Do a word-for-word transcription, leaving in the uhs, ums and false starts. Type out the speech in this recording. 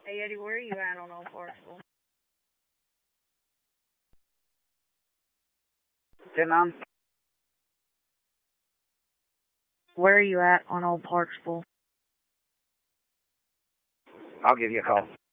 Hey, Eddie, where are you at on Old Parksville? ten nine. Where are you at on Old Parksville? I'll give you a call.